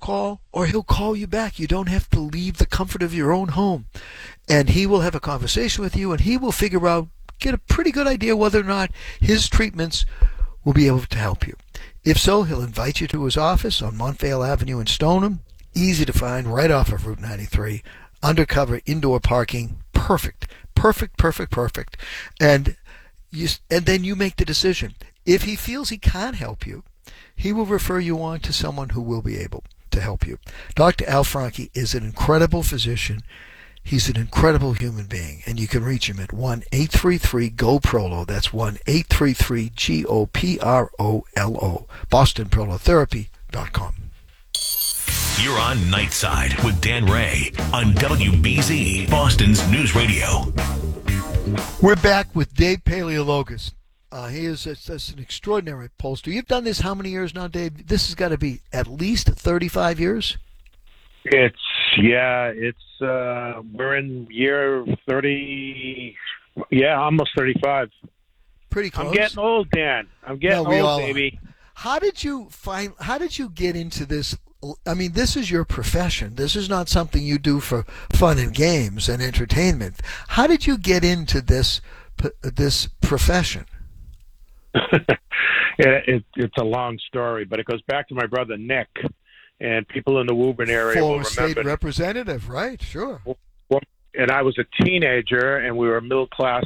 call or he'll call you back. You don't have to leave the comfort of your own home. And he will have a conversation with you, and he will figure out, get a pretty good idea whether or not his treatments will be able to help you. If so, he'll invite you to his office on Montvale Avenue in Stoneham. Easy to find, right off of Route 93. Undercover indoor parking. Perfect. And then you make the decision. If he feels he can't help you, he will refer you on to someone who will be able to help you. Dr. Al Franke is an incredible physician. He's an incredible human being, and you can reach him at 1-833-GO-PROLO. That's 1-833-GOPROLO. BostonProlotherapy.com. You're on Nightside with Dan Ray on WBZ, Boston's News Radio. We're back with Dave Paleologos. He is an extraordinary pollster. You've done this how many years now, Dave? This has got to be at least 35 years? We're in year 30, almost 35. Pretty close. I'm getting old, Dan. I'm getting old, baby. How did you get into this? I mean, this is your profession. This is not something you do for fun and games and entertainment. How did you get into this profession? It's a long story, but it goes back to my brother Nick, and people in the Woburn area will remember. Former state representative, right? Sure. And I was a teenager, and we were a low class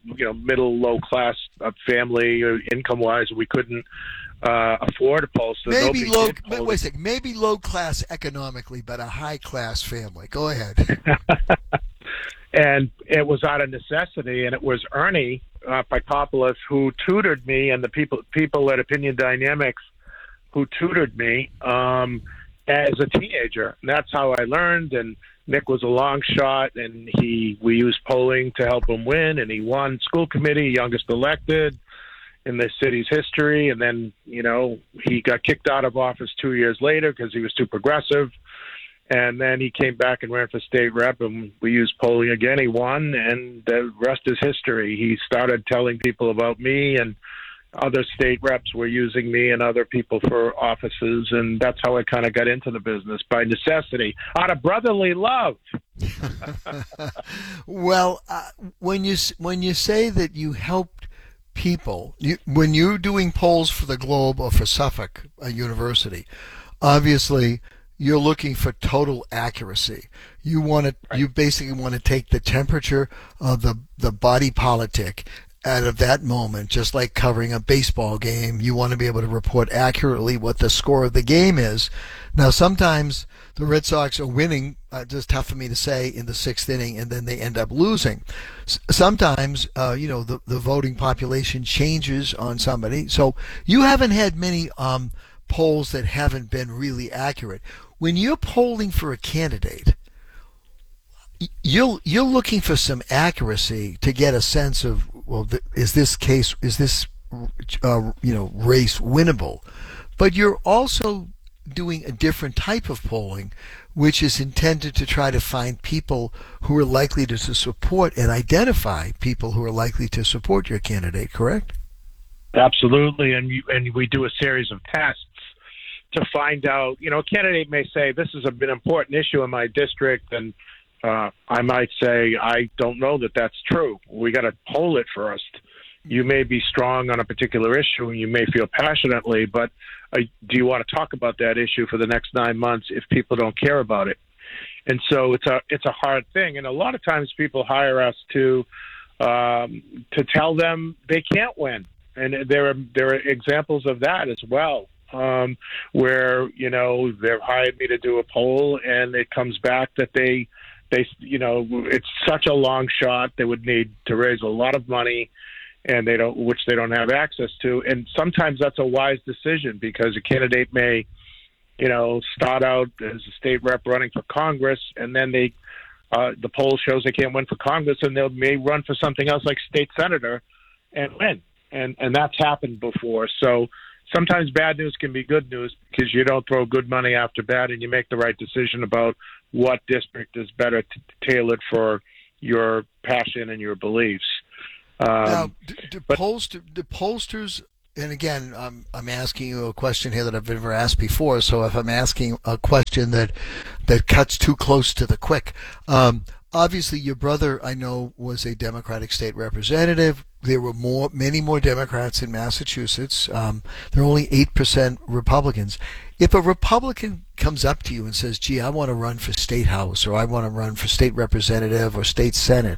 family, income wise. We couldn't afford a poll, so maybe low class economically, but a high class family. Go ahead. And it was out of necessity, and it was Ernie Pikopoulos who tutored me, and the people at Opinion Dynamics who tutored me as a teenager. And that's how I learned. And Nick was a long shot, and we used polling to help him win, and he won school committee, youngest elected in the city's history. And then, he got kicked out of office 2 years later because he was too progressive. And then he came back and ran for state rep, and we used polling again. He won, and the rest is history. He started telling people about me, and other state reps were using me and other people for offices, and that's how I kind of got into the business, by necessity, out of brotherly love. Well, when you say that you helped people, when you're doing polls for the Globe or for Suffolk University, obviously you're looking for total accuracy. You basically want to take the temperature of the body politic out of that moment, just like covering a baseball game. You want to be able to report accurately what the score of the game is. Now, sometimes the Red Sox are winning, just tough for me to say, in the sixth inning, and then they end up losing. Sometimes, the voting population changes on somebody. So you haven't had many polls that haven't been really accurate. When you're polling for a candidate, you're looking for some accuracy to get a sense of, is this race winnable? But you're also doing a different type of polling, which is intended to try to find people who are likely to support and identify people who are likely to support your candidate, correct? Absolutely, and we do a series of tests to find out, a candidate may say, this is an important issue in my district, and I might say, I don't know that that's true. We got to poll it first. You may be strong on a particular issue, and you may feel passionately, but do you want to talk about that issue for the next 9 months if people don't care about it? And so it's a hard thing, and a lot of times people hire us to tell them they can't win, and there are examples of that as well. Where they've hired me to do a poll, and it comes back that they it's such a long shot. They would need to raise a lot of money, and which they don't have access to. And sometimes that's a wise decision, because a candidate may, start out as a state rep running for Congress, and then the poll shows they can't win for Congress, and they may run for something else like state senator and win. And that's happened before. So sometimes bad news can be good news, because you don't throw good money after bad, and you make the right decision about what district is better tailored for your passion and your beliefs. Now, do pollsters and again, I'm asking you a question here that I've never asked before. So if I'm asking a question that cuts too close to the quick, obviously your brother, I know, was a Democratic state representative. There were many more Democrats in Massachusetts. There are only 8% Republicans. If a Republican comes up to you and says, "Gee, I want to run for state house, or I want to run for state representative or state senate,"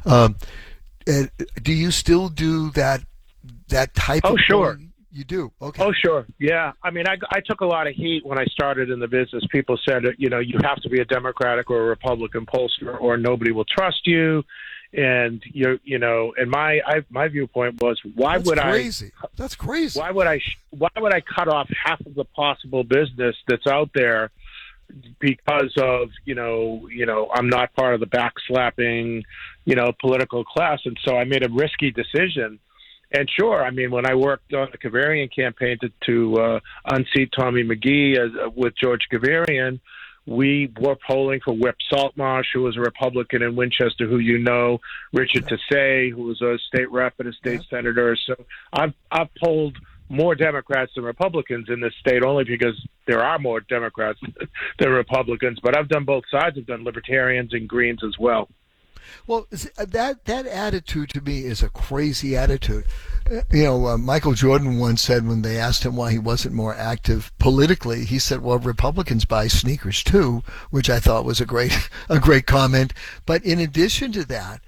do you still do that type of sure. thing? You do? Okay. Oh, sure. Yeah. I mean, I took a lot of heat when I started in the business. People said, you have to be a Democratic or a Republican pollster or nobody will trust you. And, and my viewpoint was, That's crazy. That's crazy. Why would I cut off half of the possible business that's out there because of, I'm not part of the backslapping, political class. And so I made a risky decision. And sure, I mean, when I worked on the Kavarian campaign to unseat Tommy McGee with George Kavarian, we were polling for Whip Saltmarsh, who was a Republican in Winchester, who Richard Tassay, who was a state rep and a state senator. So I've polled more Democrats than Republicans in this state, only because there are more Democrats than Republicans. But I've done both sides. I've done Libertarians and Greens as well. Well, that attitude to me is a crazy attitude. Michael Jordan once said, when they asked him why he wasn't more active politically, he said, "Well, Republicans buy sneakers too," which I thought was a great comment. But in addition to that,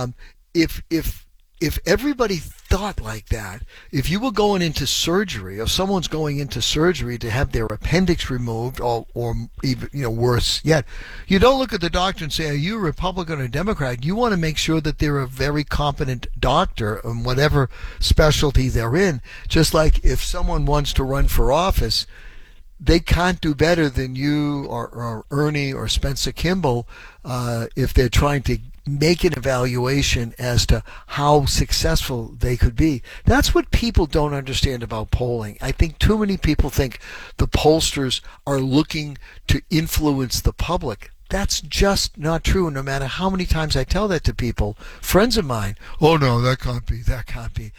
if everybody thought like that, if you were going into surgery, or someone's going into surgery to have their appendix removed, or even worse yet, you don't look at the doctor and say, "Are you a Republican or Democrat?" You want to make sure that they're a very competent doctor in whatever specialty they're in. Just like if someone wants to run for office, they can't do better than you or Ernie or Spencer Kimball if they're trying to make an evaluation as to how successful they could be. That's what people don't understand about polling. I think too many people think the pollsters are looking to influence the public. That's just not true. And no matter how many times I tell that to people, friends of mine, "Oh no, that can't be.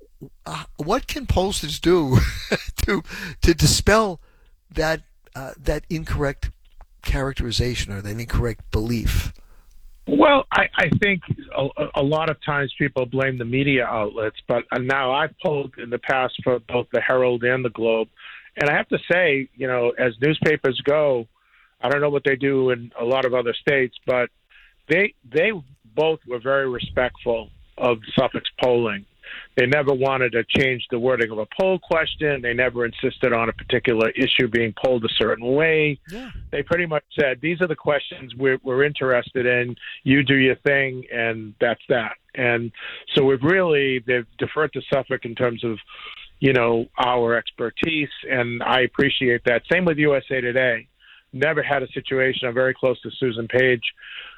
What can pollsters do to dispel that incorrect characterization or that incorrect belief? Well, I think a lot of times people blame the media outlets, but now I've polled in the past for both the Herald and the Globe, and I have to say, as newspapers go, I don't know what they do in a lot of other states, but they both were very respectful of Suffolk's polling. They never wanted to change the wording of a poll question. They never insisted on a particular issue being polled a certain way. Yeah. They pretty much said, "These are the questions we're interested in. You do your thing," and that's that. And so they've deferred to Suffolk in terms of, our expertise, and I appreciate that. Same with USA Today. Never had a situation. I'm very close to Susan Page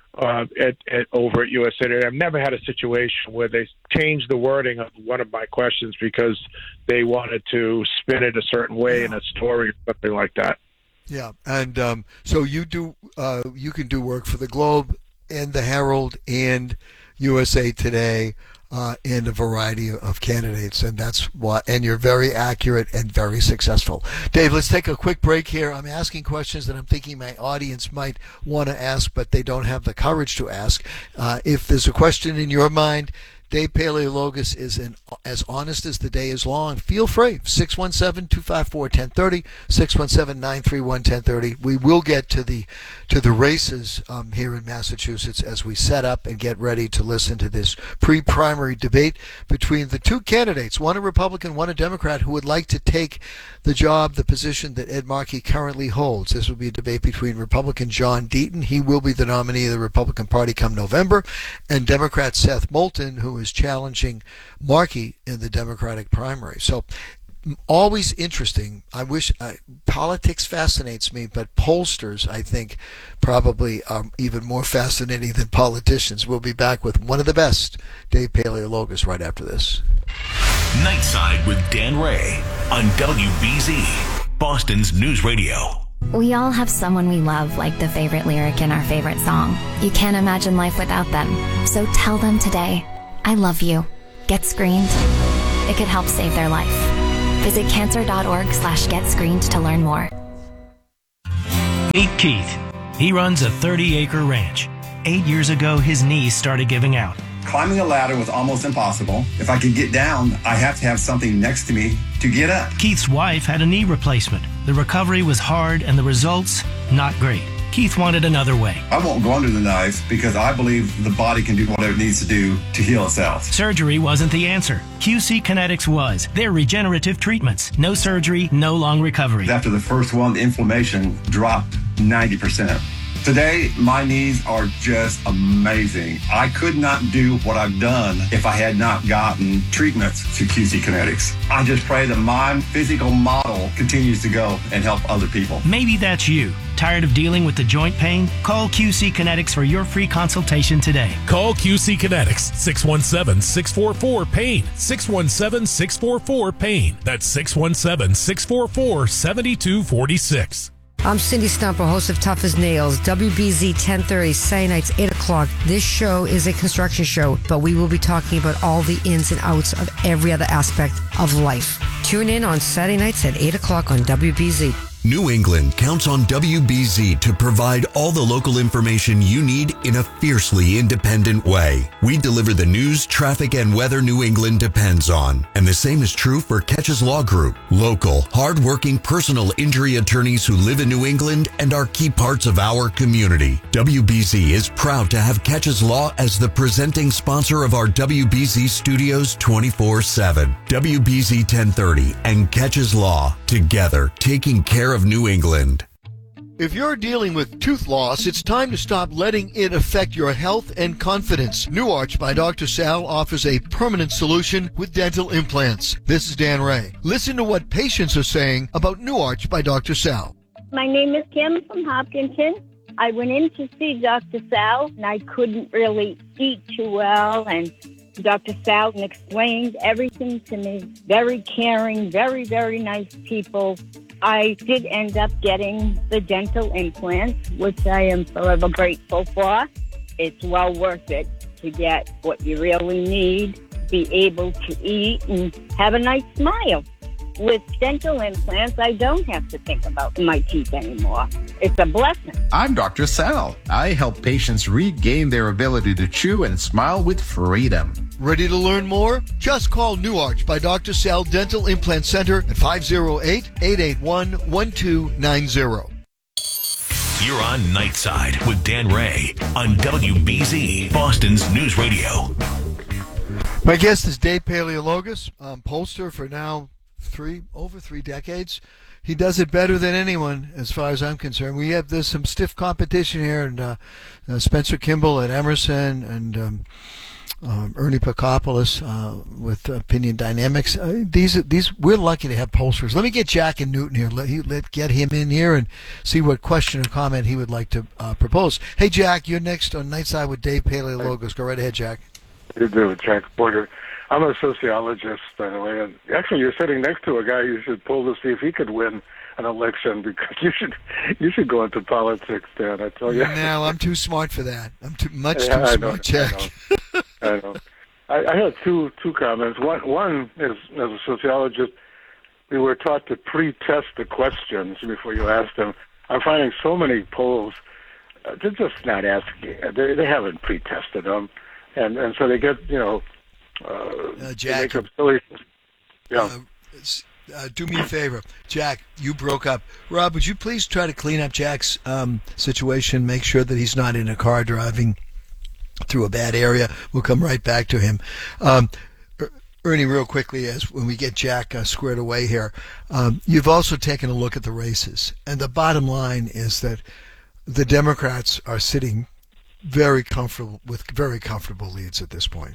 over at USA Today. I've never had a situation where they changed the wording of one of my questions because they wanted to spin it a certain way in a story or something like that. Yeah, and so you can do work for the Globe and the Herald and USA Today and a variety of candidates, and and you're very accurate and very successful. Dave, let's take a quick break here. I'm asking questions that I'm thinking my audience might want to ask, but they don't have the courage to ask. If there's a question in your mind, Dave Paleologos is as honest as the day is long. Feel free. 617-254-1030, 617-931-1030. We will get to the races here in Massachusetts as we set up and get ready to listen to this pre-primary debate between the two candidates, one a Republican, one a Democrat, who would like to take the position that Ed Markey currently holds. This will be a debate between Republican John Deaton. He will be the nominee of the Republican Party come November, and Democrat Seth Moulton, who is challenging Markey in the Democratic primary. So always interesting. Politics fascinates me, but pollsters, I think, probably are even more fascinating than politicians. We'll be back with one of the best, Dave Paleologos, right after this. Nightside with Dan Ray on WBZ, Boston's News Radio. We all have someone we love, like the favorite lyric in our favorite song. You can't imagine life without them. So tell them today, "I love you." Get screened. It could help save their life. Visit cancer.org/getscreened to learn more. Meet Keith. He runs a 30-acre ranch. 8 years ago, his knees started giving out. Climbing a ladder was almost impossible. If I could get down, I have to have something next to me to get up. Keith's wife had a knee replacement. The recovery was hard and the results not great. Keith wanted another way. I won't go under the knife because I believe the body can do whatever it needs to do to heal itself. Surgery wasn't the answer. QC Kinetics was. They're regenerative treatments. No surgery, no long recovery. After the first one, the inflammation dropped 90%. Today, my knees are just amazing. I could not do what I've done if I had not gotten treatments through QC Kinetics. I just pray that my physical model continues to go and help other people. Maybe that's you. Tired of dealing with the joint pain? Call QC Kinetics for your free consultation today. Call QC Kinetics, 617-644-PAIN, 617-644-PAIN. That's 617-644-7246. I'm Cindy Stumper, host of Tough as Nails, WBZ 1030, Saturday nights, 8 o'clock. This show is a construction show, but we will be talking about all the ins and outs of every other aspect of life. Tune in on Saturday nights at 8 o'clock on WBZ. New England counts on WBZ to provide all the local information you need in a fiercely independent way. We deliver the news, traffic, and weather New England depends on. And the same is true for Catches Law Group. Local, hard-working personal injury attorneys who live in New England and are key parts of our community. WBZ is proud to have Catches Law as the presenting sponsor of our WBZ Studios 24/7. WBZ 1030 and Catches Law, together taking care of New England. If you're dealing with tooth loss, it's time to stop letting it affect your health and confidence. New Arch by Dr. Sal offers a permanent solution with dental implants. This is Dan Ray. Listen to what patients are saying about New Arch by Dr. Sal. My name is Kim from Hopkinton. I went in to see Dr. Sal, and I couldn't really eat too well, and Dr. Sal explained everything to me. Very caring, very, very nice people. I did end up getting the dental implants, which I am forever grateful for. It's well worth it to get what you really need, be able to eat, and have a nice smile. With dental implants, I don't have to think about my teeth anymore. It's a blessing. I'm Dr. Sal. I help patients regain their ability to chew and smile with freedom. Ready to learn more? Just call New Arch by Dr. Sal Dental Implant Center at 508-881-1290. You're on Nightside with Dan Ray on WBZ, Boston's News Radio. My guest is Dave Paleologos, pollster for now over three decades. He does it better than anyone, as far as I'm concerned. There's some stiff competition here, and Spencer Kimball at Emerson, and Ernie Pakopoulos with Opinion Dynamics. We're lucky to have pollsters. Let me get Jack in Newton here. Let's get him in here and see what question or comment he would like to propose. Hey, Jack, you're next on Nightside with Dave Paleologos. Go right ahead, Jack. You do, Jack Porter. I'm a sociologist, by the way, and actually you're sitting next to a guy you should poll to see if he could win an election, because you should go into politics, Dan, I tell you. No, I'm too smart for that. I'm too smart, Jack. I know. I have two comments. One is, as a sociologist, we were taught to pre-test the questions before you ask them. I'm finding so many polls, they're just not asking. They haven't pre-tested them, and so they get, Jack, they make up silly. Yeah. Do me a favor, Jack. You broke up. Rob, would you please try to clean up Jack's situation? Make sure that he's not in a car driving through a bad area. We'll come right back to him. Ernie, real quickly, as when we get Jack squared away here, you've also taken a look at the races, and the bottom line is that the Democrats are sitting very comfortable leads at this point.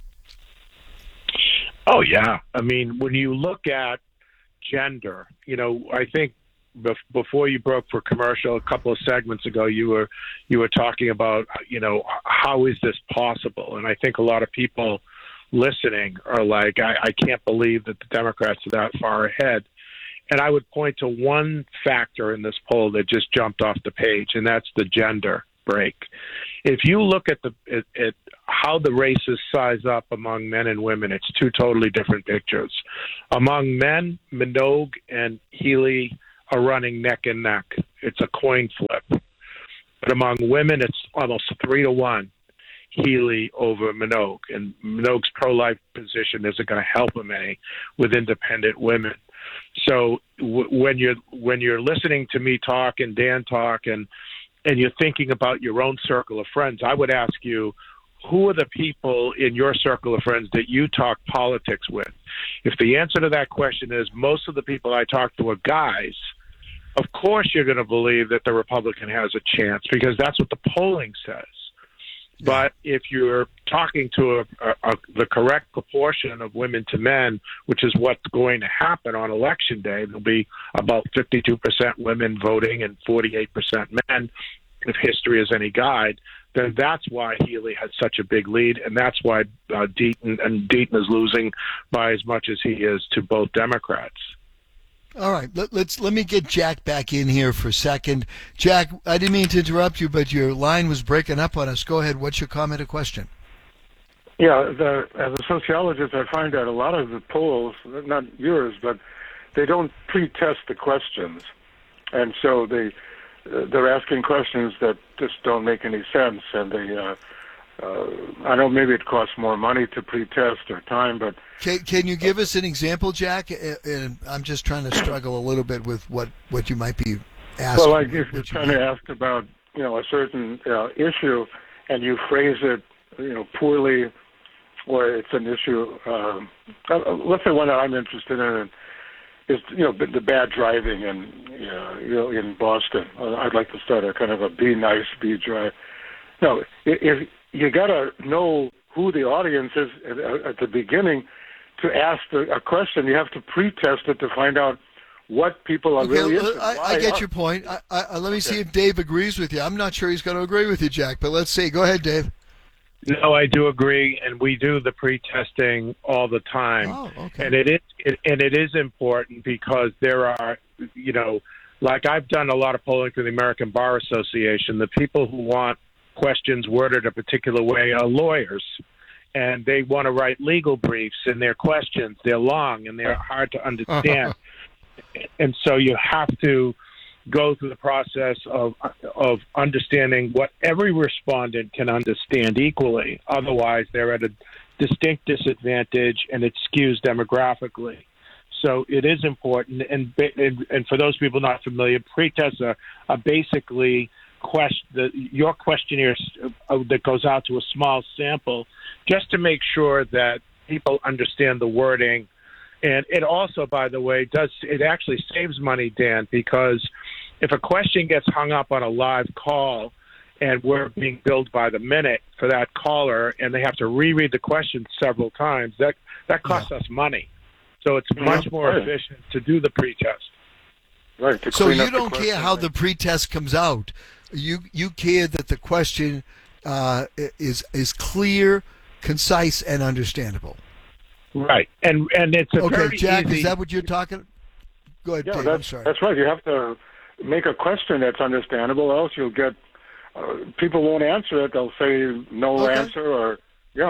Oh, yeah. I mean, when you look at gender, I think before you broke for commercial a couple of segments ago, you were talking about, how is this possible? And I think a lot of people listening are like, I can't believe that the Democrats are that far ahead. And I would point to one factor in this poll that just jumped off the page, and that's the gender break. If you look at at how the races size up among men and women, it's two totally different pictures. Among men, Minogue and Healy are running neck and neck. It's a coin flip. But among women, it's almost 3-1. Healy over Minogue, and Minogue's pro-life position isn't going to help him any with independent women. So when you're listening to me talk and Dan talk, and you're thinking about your own circle of friends, I would ask you, who are the people in your circle of friends that you talk politics with? If the answer to that question is most of the people I talk to are guys, of course you're going to believe that the Republican has a chance because that's what the polling says. But if you're talking to the correct proportion of women to men, which is what's going to happen on Election Day, there'll be about 52% women voting and 48% men, if history is any guide, then that's why Healy has such a big lead, and that's why Deaton is losing by as much as he is to both Democrats. All right, let me get Jack back in here for a second. Jack, I didn't mean to interrupt you, but your line was breaking up on us. Go ahead. What's your comment or question? Yeah, as a sociologist, I find that a lot of the polls, not yours, but they don't pre-test the questions, and so they're asking questions that just don't make any sense, and they. I know maybe it costs more money to pre-test or time, but... Can you give us an example, Jack? And I'm just trying to struggle a little bit with what you might be asking. Well, like if you're trying to ask about, a certain issue and you phrase it, poorly, or it's an issue... let's say one that I'm interested in is, the bad driving in Boston. I'd like to start a kind of a be nice, be dry. No, if you got to know who the audience is at the beginning to ask a question. You have to pre-test it to find out what people are really interested in. I get your point. Let me see if Dave agrees with you. I'm not sure he's going to agree with you, Jack, but let's see. Go ahead, Dave. No, I do agree, and we do the pre-testing all the time. Oh, okay. And it is important because there are, like I've done a lot of polling through the American Bar Association. The people who want questions worded a particular way are lawyers, and they want to write legal briefs, and their questions, they're long and they're hard to understand. And so you have to go through the process of understanding what every respondent can understand equally. Otherwise, they're at a distinct disadvantage, and it skews demographically. So it is important, and for those people not familiar, pre-tests are basically your questionnaire that goes out to a small sample just to make sure that people understand the wording. And it also, by the way, it actually saves money, Dan, because if a question gets hung up on a live call and we're being billed by the minute for that caller and they have to reread the question several times, that costs us money. So it's much more efficient to do the pre-test. Right. So you don't care how the pre-test comes out. You care that the question is clear, concise, and understandable. Right, and it's a okay, Jack. easy... Is that what you're talking? Go ahead, Dave. I'm sorry. That's right. You have to make a question that's understandable, else you'll get people won't answer it. They'll say no answer, or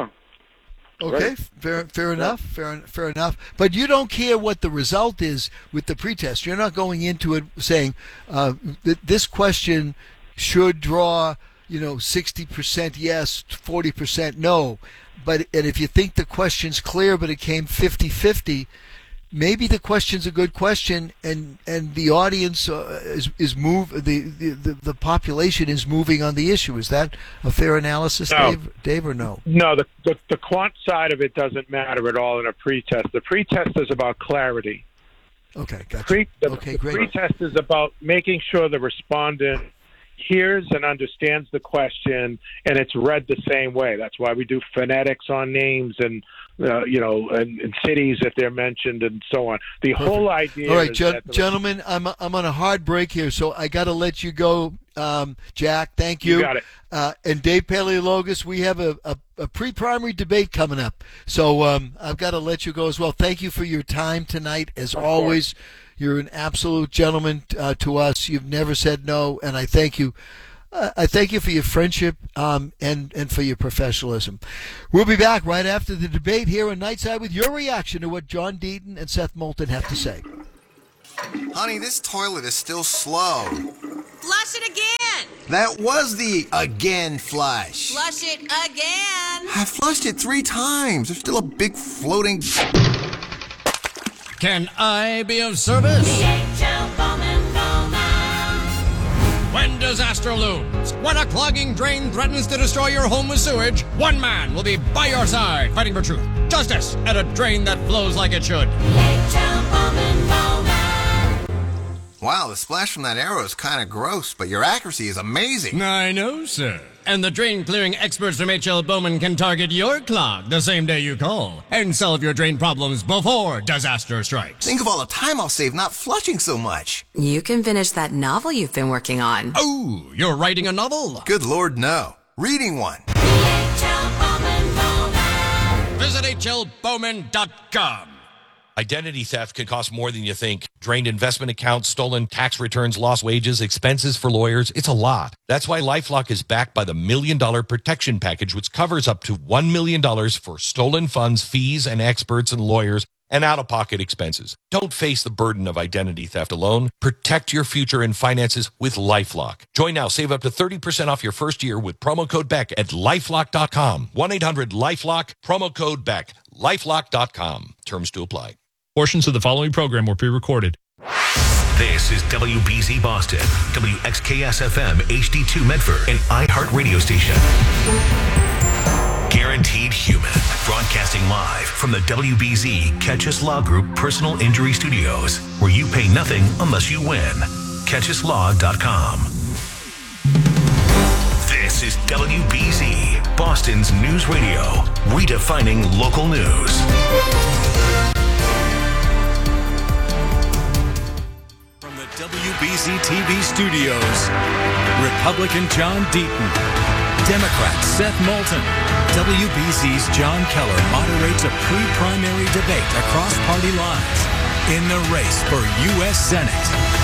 Okay, right. Fair enough. Fair enough. But you don't care what the result is with the pretest. You're not going into it saying this question should draw, 60% yes, 40% no. And if you think the question's clear, but it came 50-50, maybe the question's a good question, and the audience the population is moving on the issue. Is that a fair analysis, No. Dave, or no? No, the quant side of it doesn't matter at all in a pretest. The pretest is about clarity. Okay, gotcha. The pretest is about making sure the respondent hears and understands the question, and it's read the same way. That's why we do phonetics on names and and cities if they're mentioned and so on. The whole idea. All right, is that gentlemen, I'm on a hard break here, so I got to let you go. Jack, thank you. You got it. And Dave Paleologos, we have a pre-primary debate coming up, so I've got to let you go as well. Thank you for your time tonight, as always. You're an absolute gentleman to us. You've never said no, and I thank you. I thank you for your friendship and for your professionalism. We'll be back right after the debate here on Nightside with your reaction to what John Deaton and Seth Moulton have to say. Honey, this toilet is still slow. Flush it again. That was the again flush. Flush it again. I flushed it 3 times. There's still a big floating... Can I be of service? DHL Bowman. When disaster looms, when a clogging drain threatens to destroy your home with sewage, one man will be by your side fighting for truth, justice, and a drain that flows like it should. DHL Bowman. Wow, the splash from that arrow is kind of gross, but your accuracy is amazing. I know, sir. And the drain clearing experts from H.L. Bowman can target your clog the same day you call and solve your drain problems before disaster strikes. Think of all the time I'll save not flushing so much. You can finish that novel you've been working on. Oh, you're writing a novel? Good Lord, no. Reading one. Visit hlbowman.com. Identity theft can cost more than you think. Drained investment accounts, stolen tax returns, lost wages, expenses for lawyers. It's a lot. That's why LifeLock is backed by the $1 Million Protection Package, which covers up to $1 million for stolen funds, fees, and experts and lawyers, and out-of-pocket expenses. Don't face the burden of identity theft alone. Protect your future and finances with LifeLock. Join now. Save up to 30% off your first year with promo code BECK at LifeLock.com. 1-800-LifeLock, promo code BECK. LifeLock.com. Terms to apply. Portions of the following program were pre-recorded. This is WBZ Boston, WXKS-FM HD2 Medford, and iHeart Radio Station. Guaranteed Human, broadcasting live from the WBZ Catchus Law Group Personal Injury Studios, where you pay nothing unless you win. CatchusLaw.com. This is WBZ, Boston's news radio, redefining local news. WBZ TV studios. Republican John Deaton, Democrat Seth Moulton. WBZ's John Keller moderates a pre-primary debate across party lines in the race for U.S. Senate.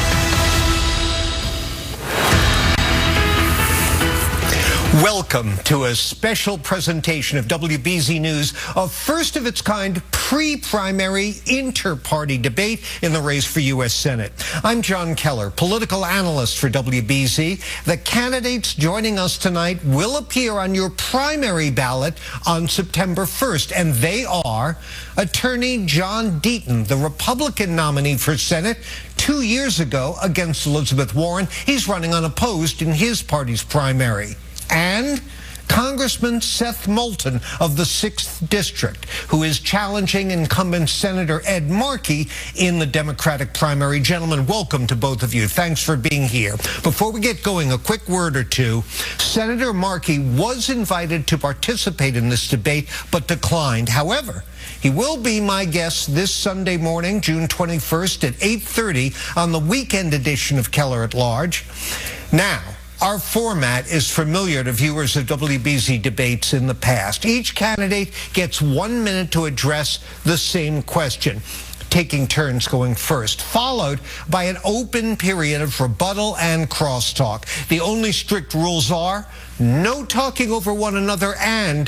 Welcome to a special presentation of WBZ News, a first of its kind pre-primary inter-party debate in the race for U.S. Senate. I'm John Keller, political analyst for WBZ. The candidates joining us tonight will appear on your primary ballot on September 1st, and they are Attorney John Deaton, the Republican nominee for Senate 2 years ago against Elizabeth Warren. He's running unopposed in his party's primary. And Congressman Seth Moulton of the 6th District, who is challenging incumbent Senator Ed Markey in the Democratic primary. Gentlemen, welcome to both of you. Thanks for being here. Before we get going, a quick word or two. Senator Markey was invited to participate in this debate, but declined. However, he will be my guest this Sunday morning, June 21st at 8:30 on the weekend edition of Keller at Large. Now, our format is familiar to viewers of WBZ debates in the past. Each candidate gets 1 minute to address the same question, taking turns going first, followed by an open period of rebuttal and crosstalk. The only strict rules are no talking over one another and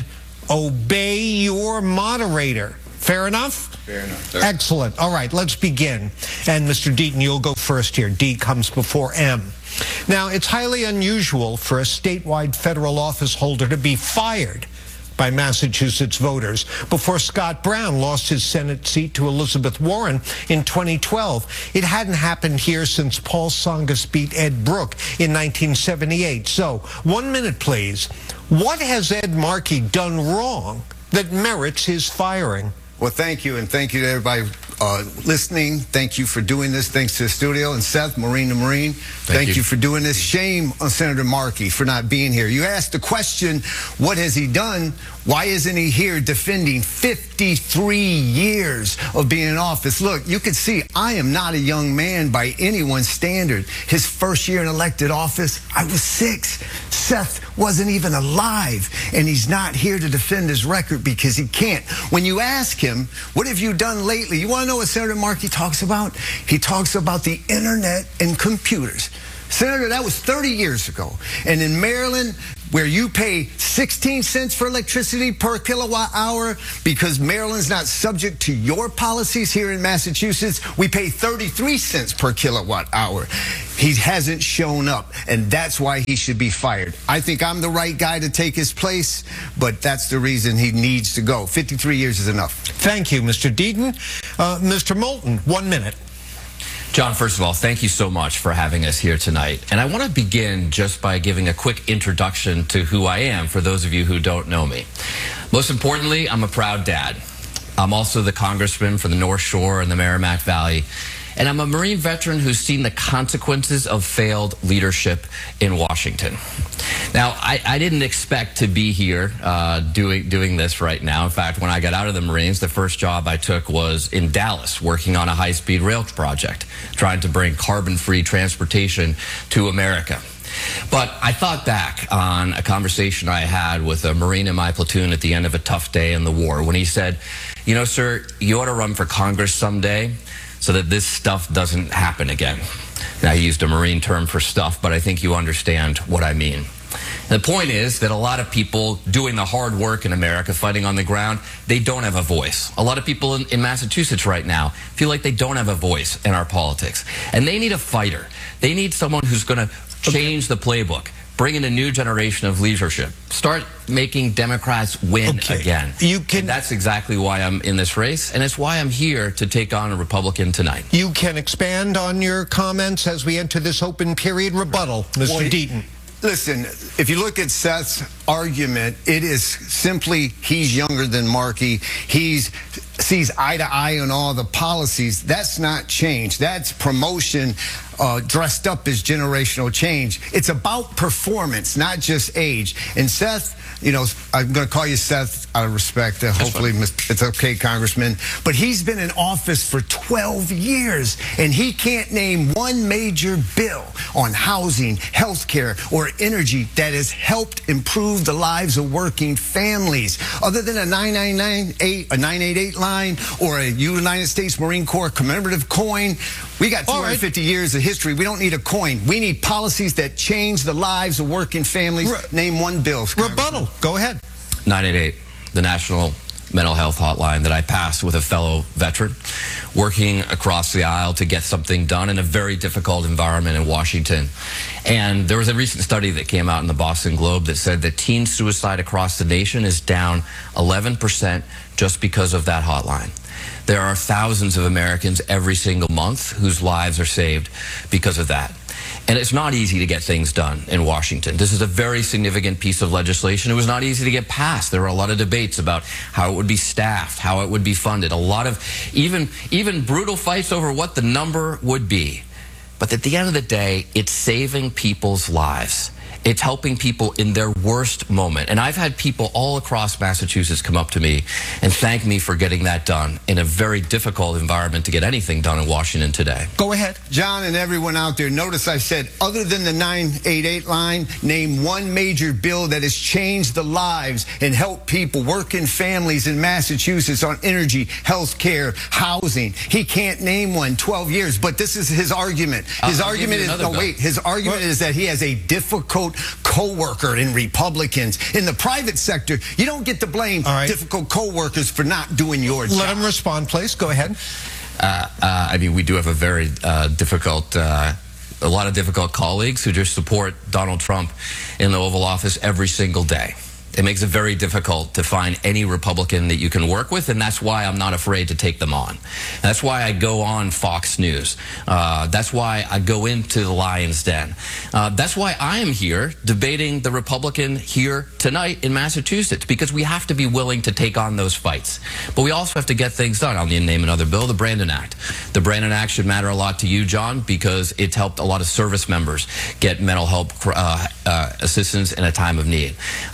obey your moderator. Fair enough? Fair enough, sir. Excellent. All right, let's begin. And Mr. Deaton, you'll go first here. D comes before M. Now, it's highly unusual for a statewide federal office holder to be fired by Massachusetts voters. Before Scott Brown lost his Senate seat to Elizabeth Warren in 2012, it hadn't happened here since Paul Tsongas beat Ed Brooke in 1978. So, 1 minute, please. What has Ed Markey done wrong that merits his firing? Well, thank you, and thank you to everybody listening. Thank you for doing this. Thanks to the studio. And Seth, Marine to Marine, thank you for doing this. Shame on Senator Markey for not being here. You asked the question, what has he done? Why isn't he here defending 53 years of being in office? Look, you can see I am not a young man by anyone's standard. His first year in elected office, I was 6. Seth wasn't even alive, and he's not here to defend his record because he can't. When you ask him, what have you done lately? You want to know what Senator Markey talks about? He talks about the internet and computers. Senator, that was 30 years ago. And in Maryland, where you pay 16 cents for electricity per kilowatt hour because Maryland's not subject to your policies, here in Massachusetts, we pay 33 cents per kilowatt hour. He hasn't shown up, and that's why he should be fired. I think I'm the right guy to take his place, but that's the reason he needs to go. 53 years is enough. Thank you, Mr. Deaton. Mr. Moulton, 1 minute. John, first of all, thank you so much for having us here tonight. And I want to begin just by giving a quick introduction to who I am for those of you who don't know me. Most importantly, I'm a proud dad. I'm also the congressman for the North Shore and the Merrimack Valley. And I'm a Marine veteran who's seen the consequences of failed leadership in Washington. Now, I didn't expect to be here doing this right now. In fact, when I got out of the Marines, the first job I took was in Dallas, working on a high-speed rail project, trying to bring carbon-free transportation to America. But I thought back on a conversation I had with a Marine in my platoon at the end of a tough day in the war when he said, "You know, sir, you ought to run for Congress someday so that this stuff doesn't happen again." Now, he used a Marine term for stuff, but I think you understand what I mean. The point is that a lot of people doing the hard work in America, fighting on the ground, they don't have a voice. A lot of people in Massachusetts right now feel like they don't have a voice in our politics. And they need a fighter. They need someone who's going to change the playbook, bring in a new generation of leadership, start making Democrats win again. And that's exactly why I'm in this race, and it's why I'm here to take on a Republican tonight. You can expand on your comments as we enter this open period. Rebuttal, Mr. Deaton. Listen, if you look at Seth's argument, it is simply he's younger than Markey. He sees eye to eye on all the policies. That's not change. That's promotion dressed up as generational change. It's about performance, not just age. And Seth, you know, I'm going to call you Seth out of respect. Hopefully it's okay, Congressman. But he's been in office for 12 years, and he can't name one major bill on housing, health care, or energy that has helped improve the lives of working families, other than a 988 line or a United States Marine Corps commemorative coin. We got 250 years of history. We don't need a coin. We need policies that change the lives of working families. Name one bill. Rebuttal. Go ahead. 988, the National Mental Health Hotline that I passed with a fellow veteran, working across the aisle to get something done in a very difficult environment in Washington. And there was a recent study that came out in the Boston Globe that said that teen suicide across the nation is down 11% just because of that hotline. There are thousands of Americans every single month whose lives are saved because of that. And it's not easy to get things done in Washington. This is a very significant piece of legislation. It was not easy to get passed. There were a lot of debates about how it would be staffed, how it would be funded, a lot of even brutal fights over what the number would be. But at the end of the day, it's saving people's lives. It's helping people in their worst moment. And I've had people all across Massachusetts come up to me and thank me for getting that done in a very difficult environment to get anything done in Washington today. Go ahead. John and everyone out there, notice I said, other than the 988 line, name one major bill that has changed the lives and helped people, working families in Massachusetts on energy, health care, housing. He can't name one. 12 years. But this is his argument. His argument is that he has a difficult co-worker in Republicans. In the private sector, you don't get to blame difficult co-workers for not doing your job. Let him respond, please. Go ahead. I mean, we do have a very a lot of difficult colleagues who just support Donald Trump in the Oval Office every single day. It makes it very difficult to find any Republican that you can work with, and that's why I'm not afraid to take them on. That's why I go on Fox News. That's why I go into the Lion's Den. That's why I am here debating the Republican here tonight in Massachusetts, because we have to be willing to take on those fights. But we also have to get things done. I'll name another bill, the Brandon Act. The Brandon Act should matter a lot to you, John, because it's helped a lot of service members get mental health assistance in a time of need. I've worked on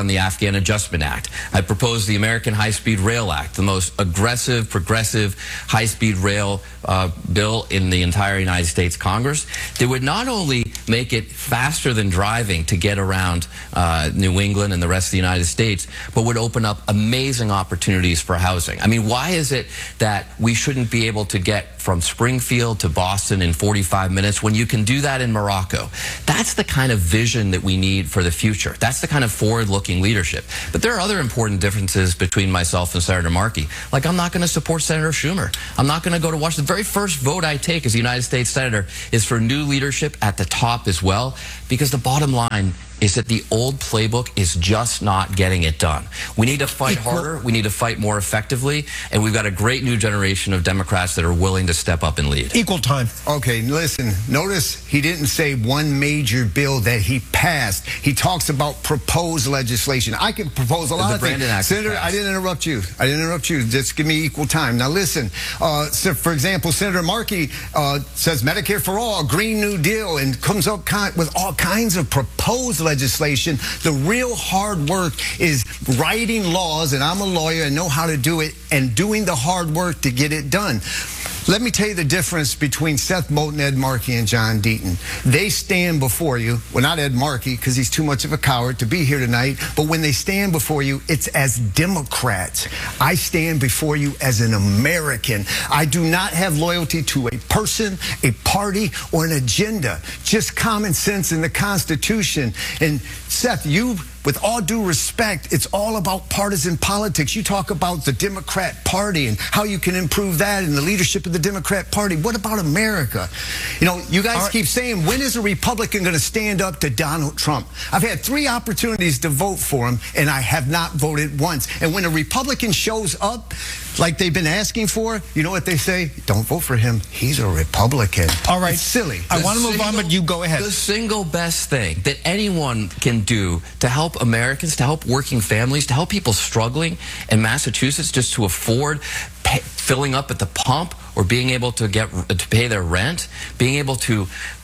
the Afghan Adjustment Act. I proposed the American High-Speed Rail Act, the most aggressive, progressive high-speed rail bill in the entire United States Congress. That would not only make it faster than driving to get around New England and the rest of the United States, but would open up amazing opportunities for housing. I mean, why is it that we shouldn't be able to get from Springfield to Boston in 45 minutes when you can do that in Morocco? That's the kind of vision that we need for the future. That's the kind of forward-looking leadership. But there are other important differences between myself and Senator Markey. Like, I'm not going to support Senator Schumer. I'm not going to go to Washington. The very first vote I take as a United States Senator is for new leadership at the top as well, because the bottom line is that the old playbook is just not getting it done. We need to fight harder. We need to fight more effectively. And we've got a great new generation of Democrats that are willing to step up and lead. Equal time. Okay, listen, notice he didn't say one major bill that he passed. He talks about proposed legislation. I can propose a lot of things. Senator, I didn't interrupt you. I didn't interrupt you. Just give me equal time. Now listen, so for example, Senator Markey says Medicare for all, Green New Deal, and comes up with all kinds of proposed legislation. The real hard work is writing laws, and I'm a lawyer and know how to do it, and doing the hard work to get it done. Let me tell you the difference between Seth Moulton, Ed Markey, and John Deaton. They stand before you, well, not Ed Markey, because he's too much of a coward to be here tonight, but when they stand before you, it's as Democrats. I stand before you as an American. I do not have loyalty to a person, a party, or an agenda. Just common sense in the Constitution. And Seth, with all due respect, it's all about partisan politics. You talk about the Democrat Party and how you can improve that and the leadership of the Democrat Party. What about America? You know, you guys keep saying, when is a Republican going to stand up to Donald Trump? I've had 3 opportunities to vote for him, and I have not voted once. And when a Republican shows up, like they've been asking for, you know what they say? Don't vote for him. He's a Republican. All right. It's silly. I want to move on, but you go ahead. The single best thing that anyone can do to help Americans, to help working families, to help people struggling in Massachusetts just to afford filling up at the pump or being able to pay their rent, being able to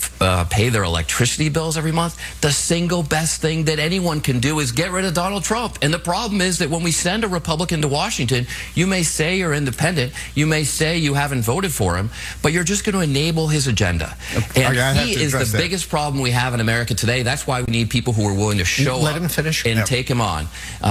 pay their electricity bills every month, the single best thing that anyone can do is get rid of Donald Trump. And the problem is that when we send a Republican to Washington, you may say you're independent, you may say you haven't voted for him, but you're just going to enable his agenda. And he is the biggest problem we have in America today. That's why we need people who are willing to show up and take him on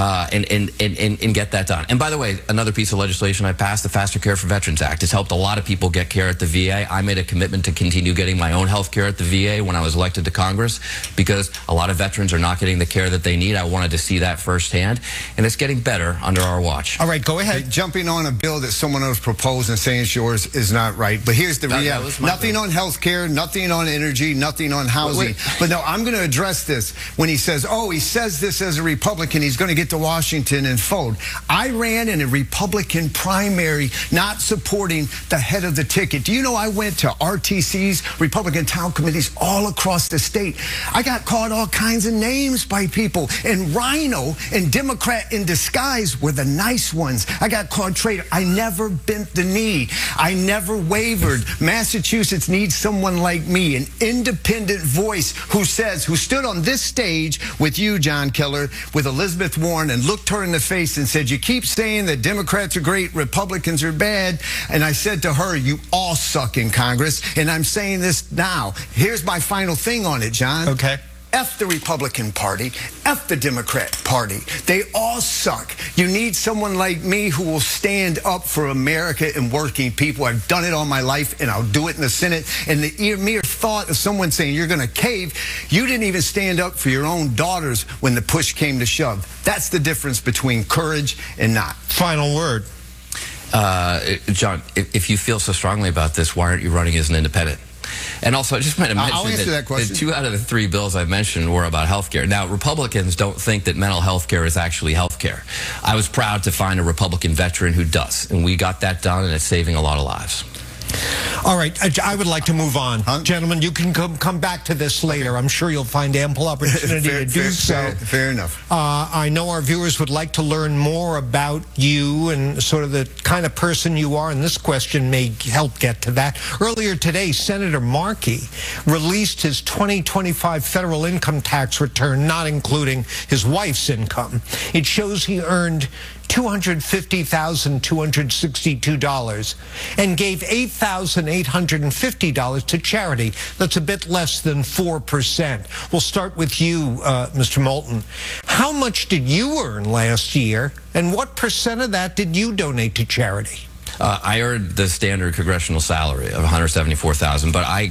and get that done. And by the way, another piece of legislation I passed, the Faster Care for Veterans Act, has helped a lot of people get care at the VA. I made a commitment to continue getting my own health care at the VA when I was elected to Congress, because a lot of veterans are not getting the care that they need. I wanted to see that firsthand, and it's getting better under our watch. All right, go ahead. Hey, jumping on a bill that someone else proposed and saying it's yours is not right. But here's the reality. Nothing on health care, nothing on energy, nothing on housing. But no, I'm going to address this. When he says, oh, he says this as a Republican, he's going to get to Washington and fold. I ran in a Republican primary not supporting the head of the ticket. Do you know I went to RTC's, Republican town committees, all across the state? I got called all kinds of names by people, and Rhino and Democrat in disguise were the nice ones. I got called traitor. I never bent the knee. I never wavered. Massachusetts needs someone like me, an independent voice who stood on this stage with you, John Keller, with Elizabeth Warren, and looked her in the face and said, you keep saying that Democrats are great, Republicans are bad. And I said to her, you all suck in Congress. And I'm saying this now. Here's my final thing on it, John. Okay. F the Republican Party, F the Democrat Party. They all suck. You need someone like me who will stand up for America and working people. I've done it all my life, and I'll do it in the Senate. And the mere thought of someone saying you're going to cave, you didn't even stand up for your own daughters when the push came to shove. That's the difference between courage and not. Final word. John, if you feel so strongly about this, why aren't you running as an independent? And also, I just might have mentioned that 2 out of the 3 bills I mentioned were about health care. Now, Republicans don't think that mental health care is actually health care. I was proud to find a Republican veteran who does, and we got that done, and it's saving a lot of lives. All right, I would like to move on. Gentlemen, you can come back to this later. I'm sure you'll find ample opportunity to do so. Fair enough. I know our viewers would like to learn more about you and sort of the kind of person you are, and this question may help get to that. Earlier today, Senator Markey released his 2025 federal income tax return, not including his wife's income. It shows he earned $250,262 and gave $8,850 to charity. That's a bit less than 4%. We'll start with you, Mr. Moulton. How much did you earn last year, and what percent of that did you donate to charity? I earned the standard congressional salary of $174,000, but I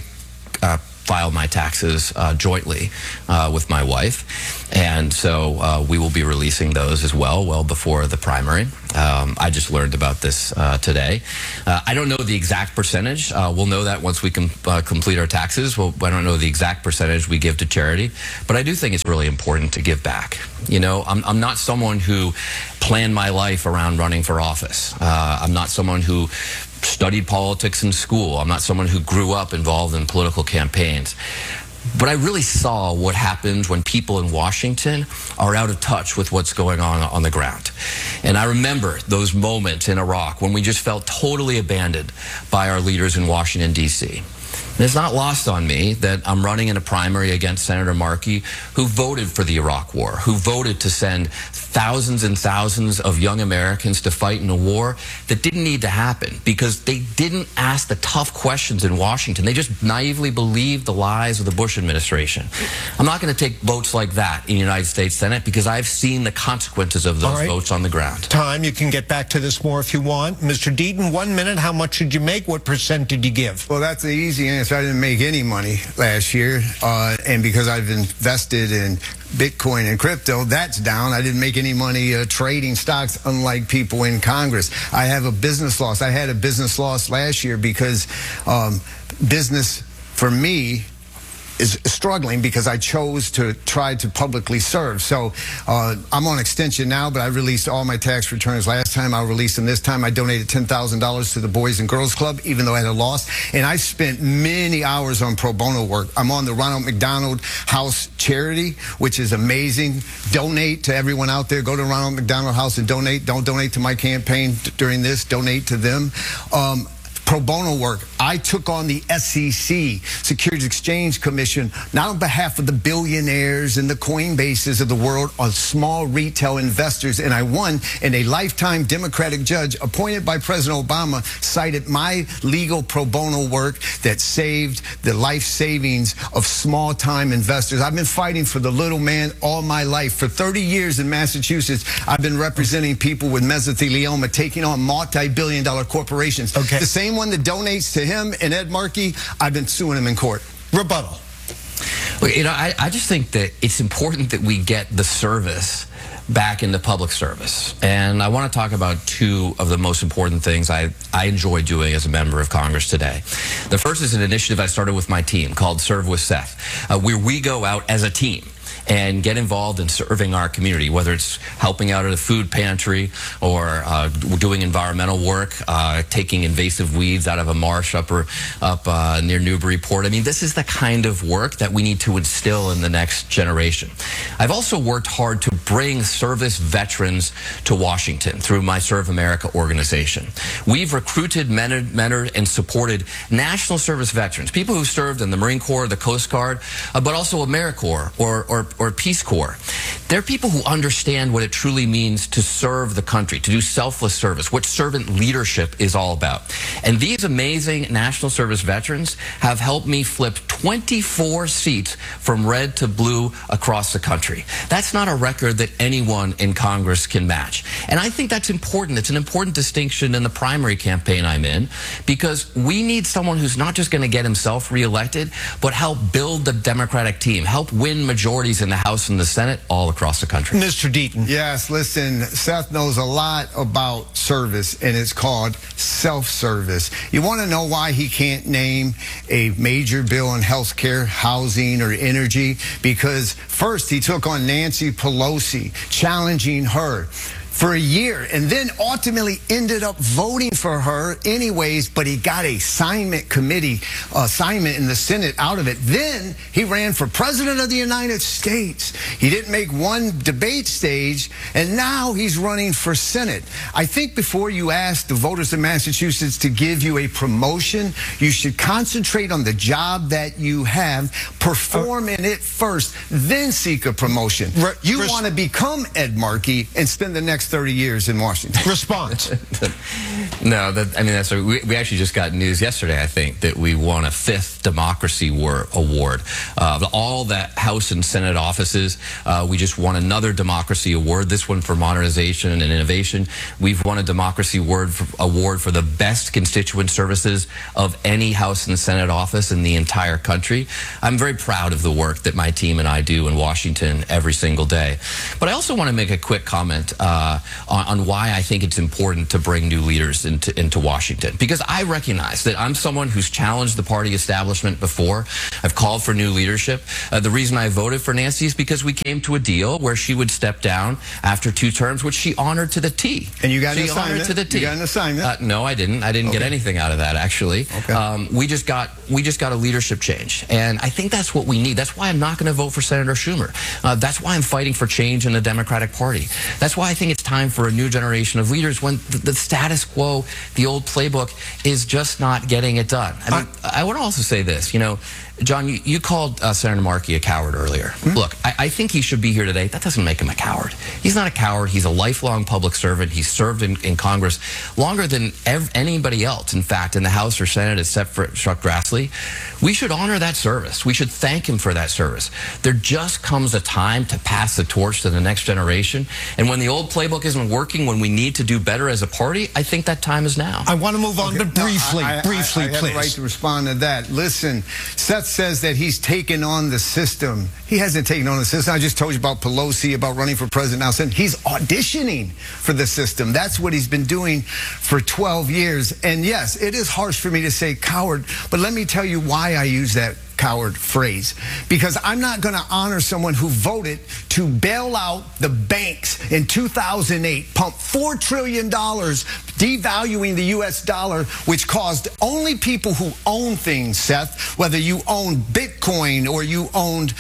filed my taxes jointly with my wife, and so we will be releasing those as well before the primary. I just learned about this today. I don't know the exact percentage. We'll know that once we complete our taxes. I don't know the exact percentage we give to charity, but I do think it's really important to give back. You know, I'm not someone who planned my life around running for office. I'm not someone who studied politics in school. I'm not someone who grew up involved in political campaigns. But I really saw what happens when people in Washington are out of touch with what's going on the ground. And I remember those moments in Iraq when we just felt totally abandoned by our leaders in Washington, D.C. And it's not lost on me that I'm running in a primary against Senator Markey, who voted for the Iraq War, who voted to send thousands and thousands of young Americans to fight in a war that didn't need to happen because they didn't ask the tough questions in Washington. They just naively believed the lies of the Bush administration. I'm not going to take votes like that in the United States Senate because I've seen the consequences of those votes on the ground. Time, you can get back to this more if you want. Mr. Deaton, 1 minute, how much did you make? What percent did you give? Well, that's the easy answer. I didn't make any money last year, and because I've invested in Bitcoin and crypto, that's down. I didn't make any money trading stocks, unlike people in Congress. I have a business loss. I had a business loss last year because business, for me, is struggling because I chose to try to publicly serve. So I'm on extension now, but I released all my tax returns last time. I'll release them this time. I donated $10,000 to the Boys and Girls Club, even though I had a loss. And I spent many hours on pro bono work. I'm on the Ronald McDonald House charity, which is amazing. Donate to everyone out there. Go to Ronald McDonald House and donate. Don't donate to my campaign during this. Donate to them. Pro bono work. I took on the SEC, Securities Exchange Commission, not on behalf of the billionaires and the Coinbases of the world, on small retail investors, and I won. And a lifetime Democratic judge appointed by President Obama cited my legal pro bono work that saved the life savings of small-time investors. I've been fighting for the little man all my life. For 30 years in Massachusetts, I've been representing people with mesothelioma, taking on multi-billion-dollar corporations. Okay. The same one that donates to him and Ed Markey, I've been suing him in court. Rebuttal. Look, you know, I just think that it's important that we get the service back into public service. And I want to talk about two of the most important things I enjoy doing as a member of Congress today. The first is an initiative I started with my team called Serve with Seth, where we go out as a team and get involved in serving our community, whether it's helping out at a food pantry or doing environmental work, taking invasive weeds out of a marsh up near Newburyport. I mean, this is the kind of work that we need to instill in the next generation. I've also worked hard to bring service veterans to Washington through my Serve America organization. We've recruited, mentored, and supported national service veterans, people who served in the Marine Corps, the Coast Guard, but also AmeriCorps or Peace Corps. They're people who understand what it truly means to serve the country, to do selfless service, what servant leadership is all about. And these amazing national service veterans have helped me flip 24 seats from red to blue across the country. That's not a record that anyone in Congress can match. And I think that's important. It's an important distinction in the primary campaign I'm in, because we need someone who's not just going to get himself reelected, but help build the Democratic team, help win majorities in the House and the Senate all across the country. Mr. Deaton. Yes, listen, Seth knows a lot about service, and it's called self-service. You want to know why he can't name a major bill on health care, housing, or energy? Because first, he took on Nancy Pelosi, challenging her. for a year, and then ultimately ended up voting for her anyways, but he got a assignment in the Senate out of it. Then he ran for president of the United States. He didn't make one debate stage, and now he's running for Senate. I think before you ask the voters of Massachusetts to give you a promotion, you should concentrate on the job that you have, perform in it first, then seek a promotion. You want to become Ed Markey and spend the next 30 years in Washington. Response. No, that's we actually just got news yesterday, I think, that we won a 5th Democracy Award. All the House and Senate offices, we just won another Democracy Award, this one for modernization and innovation. We've won a Democracy Award for the best constituent services of any House and Senate office in the entire country. I'm very proud of the work that my team and I do in Washington every single day. But I also want to make a quick comment on why I think it's important to bring new leaders into Washington. Because I recognize that I'm someone who's challenged the party establishment before. I've called for new leadership. The reason I voted for Nancy is because we came to a deal where she would step down after 2 terms, which she honored to the T. And you got an assignment? Honored to the T. You got an assignment? No, I didn't. I didn't get anything out of that, actually. Okay. We just got a leadership change. And I think that's what we need. That's why I'm not going to vote for Senator Schumer. That's why I'm fighting for change in the Democratic Party. That's why I think it's time for a new generation of leaders when the status quo, the old playbook, is just not getting it done. I want to also say this, John, you called Senator Markey a coward earlier. Look, I think he should be here today. That doesn't make him a coward. He's not a coward. He's a lifelong public servant. He's served in Congress longer than anybody else, in fact, in the House or Senate, except for Chuck Grassley. We should honor that service. We should thank him for that service. There just comes a time to pass the torch to the next generation. And when the old playbook isn't working, when we need to do better as a party, I think that time is now. I want to move on, but briefly, I please. I have a right to respond to that. Listen, Seth says that he's taken on the system. He hasn't taken on the system. I just told you about Pelosi, about running for president now. He's auditioning for the system. That's what he's been doing for 12 years. And yes, it is harsh for me to say coward, but let me tell you why I use that coward phrase. Because I'm not going to honor someone who voted to bail out the banks in 2008, pump $4 trillion, devaluing the U.S. dollar, which caused only people who own things, Seth, whether you own Bitcoin or you owned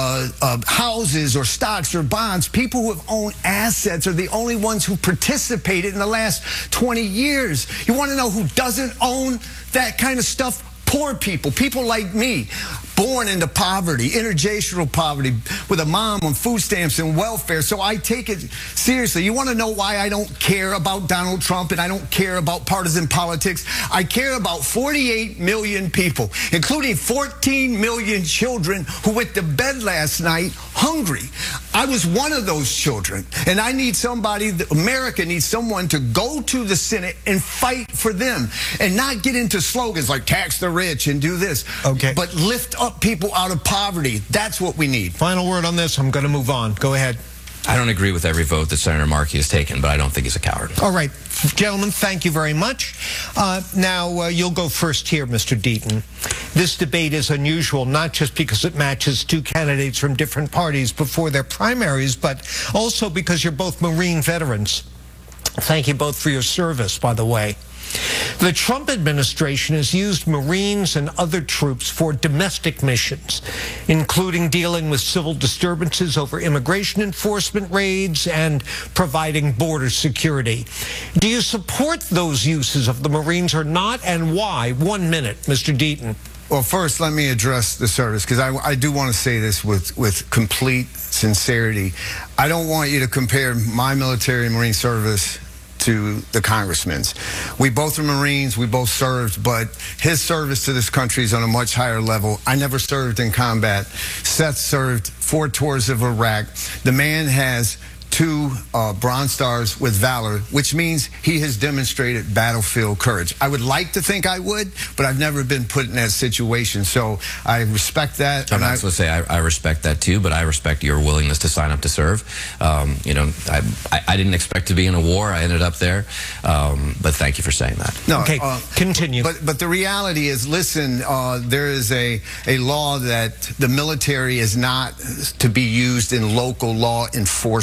houses or stocks or bonds, people who have owned assets are the only ones who participated in the last 20 years. You want to know who doesn't own that kind of stuff? Poor people, people like me, born into poverty, intergenerational poverty, with a mom on food stamps and welfare. So I take it seriously. You want to know why I don't care about Donald Trump and I don't care about partisan politics? I care about 48 million people, including 14 million children who went to bed last night hungry. I was one of those children, and I need somebody, America needs someone to go to the Senate and fight for them and not get into slogans like tax the rich and do this. Okay. But lift up people out of poverty. That's what we need. Final word on this. I'm going to move on. Go ahead. I don't agree with every vote that Senator Markey has taken, but I don't think he's a coward. All right. Gentlemen, thank you very much. Now, you'll go first here, Mr. Deaton. This debate is unusual, not just because it matches 2 candidates from different parties before their primaries, but also because you're both Marine veterans. Thank you both for your service, by the way. The Trump administration has used Marines and other troops for domestic missions, including dealing with civil disturbances over immigration enforcement raids and providing border security. Do you support those uses of the Marines or not, and why? 1 minute, Mr. Deaton. Well, first, let me address the service, because I do want to say this with complete sincerity. I don't want you to compare my military and Marine service to the congressman's. We both are Marines, we both served, but his service to this country is on a much higher level. I never served in combat. Seth served 4 tours of Iraq. The man has 2 Bronze Stars with Valor, which means he has demonstrated battlefield courage. I would like to think I would, but I've never been put in that situation. So I respect that. I'm not going to say I respect that too, but I respect your willingness to sign up to serve. I didn't expect to be in a war. I ended up there. But thank you for saying that. No, okay, continue. But the reality is, listen, there is a law that the military is not to be used in local law enforcement.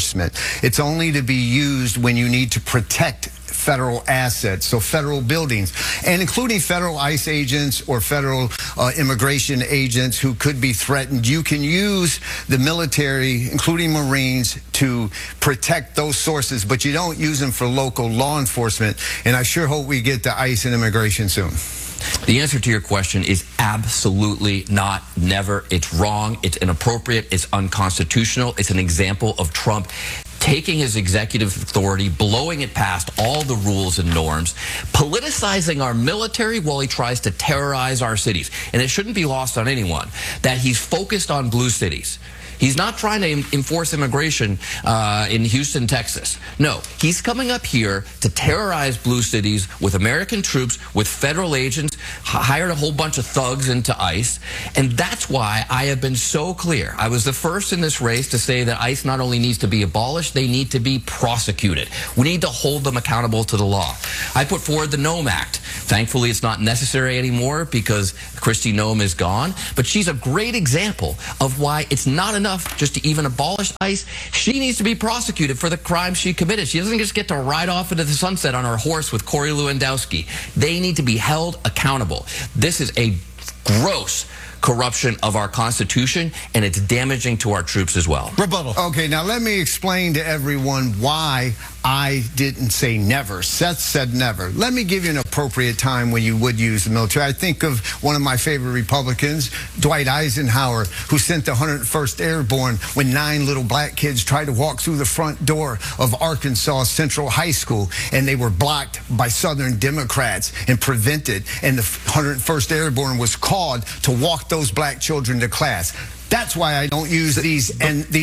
It's only to be used when you need to protect federal assets, so federal buildings, and including federal ICE agents or federal immigration agents who could be threatened. You can use the military, including Marines, to protect those sources, but you don't use them for local law enforcement. And I sure hope we get to ICE and immigration soon. The answer to your question is absolutely not, never. It's wrong. It's inappropriate. It's unconstitutional. It's an example of Trump taking his executive authority, blowing it past all the rules and norms, politicizing our military while he tries to terrorize our cities. And it shouldn't be lost on anyone that he's focused on blue cities. He's not trying to enforce immigration in Houston, Texas. No, he's coming up here to terrorize blue cities with American troops, with federal agents, hired a whole bunch of thugs into ICE. And that's why I have been so clear. I was the first in this race to say that ICE not only needs to be abolished, they need to be prosecuted. We need to hold them accountable to the law. I put forward the Noem Act. Thankfully, it's not necessary anymore because Kristi Noem is gone. But she's a great example of why it's not enough just to even abolish ICE. She needs to be prosecuted for the crime she committed. She doesn't just get to ride off into the sunset on her horse with Corey Lewandowski. They need to be held accountable. This is a gross corruption of our Constitution, and it's damaging to our troops as well. Rebuttal. Okay, now let me explain to everyone why I didn't say never. Seth said never. Let me give you an appropriate time when you would use the military. I think of one of my favorite Republicans, Dwight Eisenhower, who sent the 101st Airborne when 9 little black kids tried to walk through the front door of Arkansas Central High School, and they were blocked by Southern Democrats and prevented, and the 101st Airborne was called to walk those black children to class. That's why I don't use these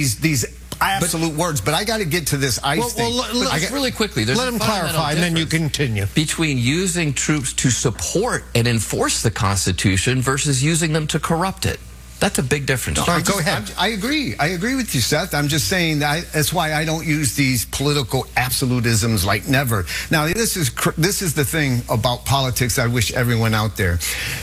absolute words, but I got to get to this ICE thing. Really quickly, let him clarify, and then you continue. Between using troops to support and enforce the Constitution versus using them to corrupt it. That's a big difference. Go ahead. I agree. I agree with you, Seth. I'm just saying that's why I don't use these political absolutisms like never. Now, this is the thing about politics I wish everyone out there.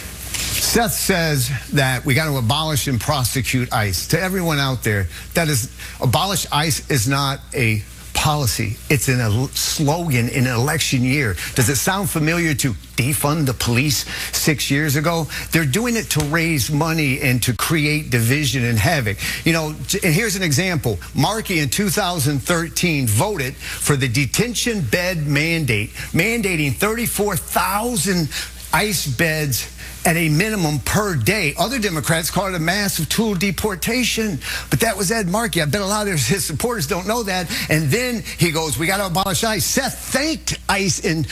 Seth says that we got to abolish and prosecute ICE. To everyone out there, that is, abolish ICE is not a policy. It's a slogan in an election year. Does it sound familiar to defund the police 6 years ago? They're doing it to raise money and to create division and havoc. You know, and here's an example. Markey in 2013 voted for the detention bed mandate, mandating 34,000 ICE beds at a minimum per day. Other Democrats call it a massive tool deportation, but that was Ed Markey. I bet a lot of his supporters don't know that. And then he goes, we got to abolish ICE. Seth thanked ICE in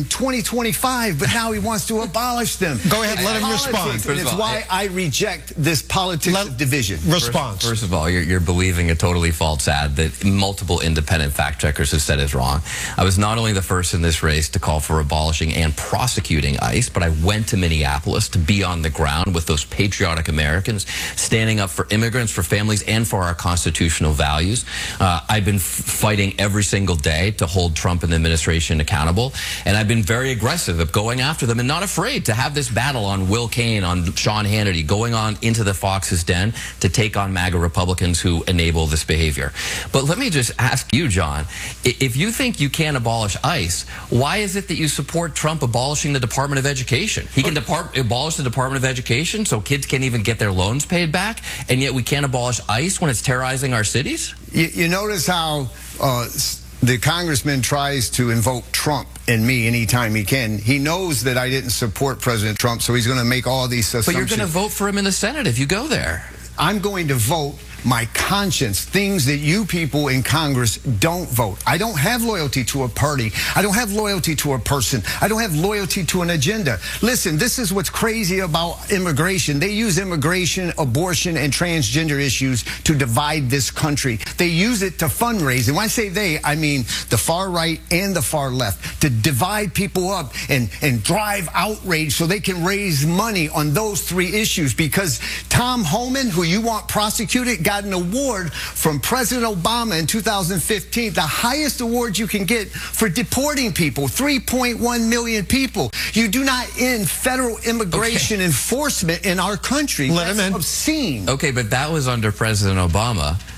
2025, but now he wants to abolish them. Go ahead, let him respond. And it's why I reject this politics of division. Response. First of all, you're believing a totally false ad that multiple independent fact checkers have said is wrong. I was not only the first in this race to call for abolishing and prosecuting ICE, but I went to Minneapolis to be on the ground with those patriotic Americans, standing up for immigrants, for families, and for our constitutional values. I've been fighting every single day to hold Trump and the administration accountable, and I've been very aggressive of going after them and not afraid to have this battle on Will Cain, on Sean Hannity, going on into the Fox's den to take on MAGA Republicans who enable this behavior. But let me just ask you, John, if you think you can't abolish ICE, why is it that you support Trump abolishing the Department of Education? He can abolish the Department of Education so kids can't even get their loans paid back, and yet we can't abolish ICE when it's terrorizing our cities? You notice how the congressman tries to invoke Trump and me anytime he can. He knows that I didn't support President Trump, so he's going to make all these assumptions. But you're going to vote for him in the Senate if you go there. I'm going to vote my conscience, things that you people in Congress don't vote. I don't have loyalty to a party. I don't have loyalty to a person. I don't have loyalty to an agenda. Listen, this is what's crazy about immigration. They use immigration, abortion, and transgender issues to divide this country. They use it to fundraise. And when I say they, I mean the far right and the far left, to divide people up and drive outrage so they can raise money on those 3 issues. Because Tom Homan, who you want prosecuted, got an award from President Obama in 2015, the highest award you can get for deporting people, 3.1 million people. You do not end federal immigration enforcement in our country. Let him in. Obscene. Okay, but that was under President Obama.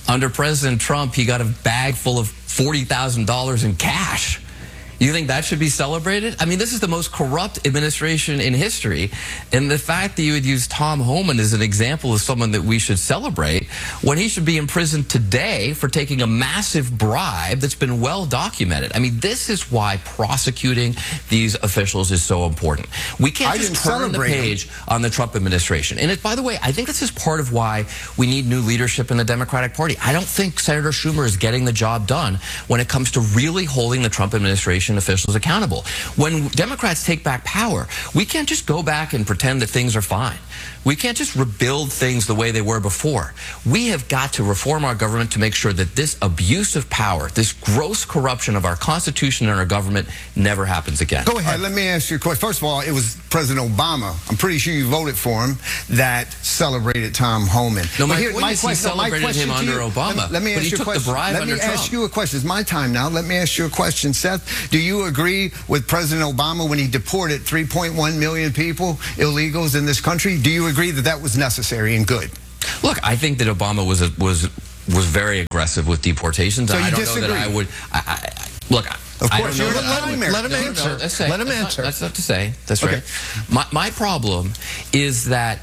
Under President Trump, he got a bag full of $40,000 in cash. You think that should be celebrated? I mean, this is the most corrupt administration in history. And the fact that you would use Tom Homan as an example of someone that we should celebrate when he should be in prison today for taking a massive bribe that's been well documented. I mean, this is why prosecuting these officials is so important. We can't just turn the page on the Trump administration. And by the way, I think this is part of why we need new leadership in the Democratic Party. I don't think Senator Schumer is getting the job done when it comes to really holding the Trump administration officials accountable. When Democrats take back power, we can't just go back and pretend that things are fine. We can't just rebuild things the way they were before. We have got to reform our government to make sure that this abuse of power, this gross corruption of our Constitution and our government never happens again. Go ahead. Let me ask you a question. First of all, it was President Obama, I'm pretty sure you voted for him, that celebrated Tom Homan. No, my point is he celebrated him under Obama, let me ask you a question. Let me ask you a question. It's my time now. Let me ask you a question, Seth. Do you agree with President Obama when he deported 3.1 million people, illegals in this country? Do you agree that that was necessary and good? Look, I think that Obama was very aggressive with deportations. So you I don't disagree? know that I would. Look, of course, let him answer. Let him answer. That's not to say. That's right. My problem is that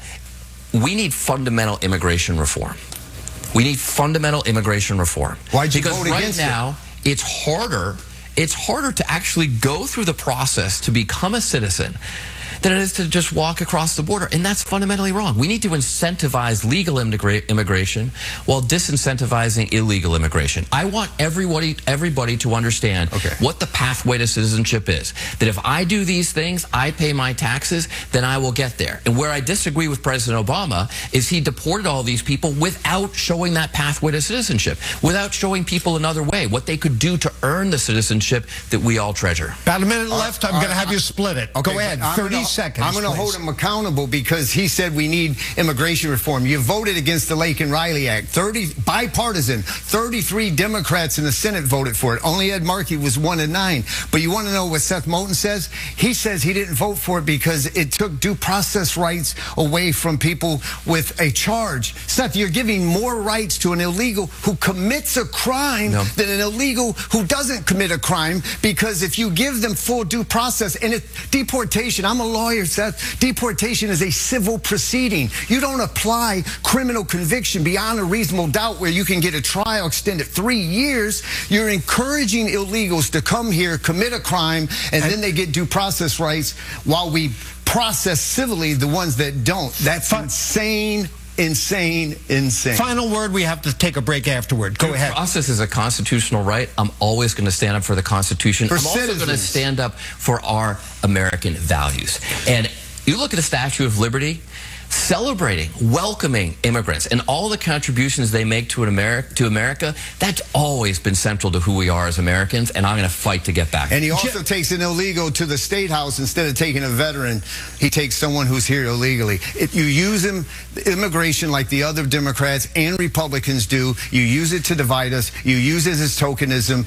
we need fundamental immigration reform. We need fundamental immigration reform. Why'd you because vote against right now it's harder. It's harder to actually go through the process to become a citizen than it is to just walk across the border. And that's fundamentally wrong. We need to incentivize legal immigration while disincentivizing illegal immigration. I want everybody to understand what the pathway to citizenship is. That if I do these things, I pay my taxes, then I will get there. And where I disagree with President Obama is he deported all these people without showing that pathway to citizenship, without showing people another way, what they could do to earn the citizenship that we all treasure. About a minute left. I'm going to have you split it. Go ahead. 30 seconds. I'm going to hold him accountable because he said we need immigration reform. You voted against the Laken Riley Act. Bipartisan. 33 Democrats in the Senate voted for it. Only Ed Markey was 1 of 9. But you want to know what Seth Moulton says? He says he didn't vote for it because it took due process rights away from people with a charge. Seth, you're giving more rights to an illegal who commits a crime than an illegal who doesn't commit a crime, because if you give them full due process, and deportation, I'm a lawyer, Seth, deportation is a civil proceeding. You don't apply criminal conviction beyond a reasonable doubt where you can get a trial extended 3 years. You're encouraging illegals to come here, commit a crime, and then they get due process rights while we process civilly the ones that don't. That's insane. Insane. Final word. We have to take a break afterward. Go ahead. Process is a constitutional right. I'm always going to stand up for the Constitution. I'm also going to stand up for our American values. And you look at the Statue of Liberty, celebrating, welcoming immigrants and all the contributions they make to America, that's always been central to who we are as Americans, and I'm going to fight to get back. And he also takes an illegal to the State House. Instead of taking a veteran, he takes someone who's here illegally. If you use immigration like the other Democrats and Republicans do, you use it to divide us. You use it as tokenism.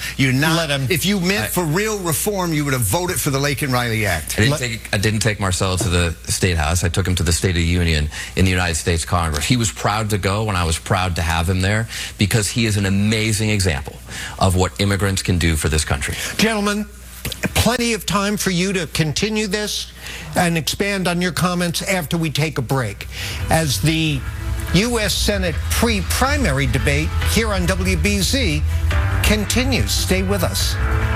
If you meant for real reform, you would have voted for the Laken Riley Act. I didn't take Marcelo to the State House. I took him to the State of the Union in the United States Congress. He was proud to go, and I was proud to have him there because he is an amazing example of what immigrants can do for this country. Gentlemen, plenty of time for you to continue this and expand on your comments after we take a break. As the U.S. Senate pre-primary debate here on WBZ continues. Stay with us.